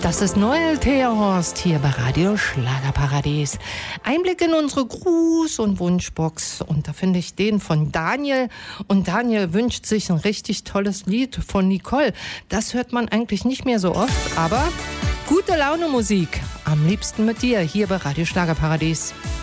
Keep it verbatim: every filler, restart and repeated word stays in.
Das ist Noel Theorhorst hier bei Radio Schlagerparadies. Einblick in unsere Gruß- und Wunschbox. Und da finde ich den von Daniel. Und Daniel wünscht sich ein richtig tolles Lied von Nicole. Das hört man eigentlich nicht mehr so oft, aber gute Laune Musik. Am liebsten mit dir hier bei Radio Schlagerparadies.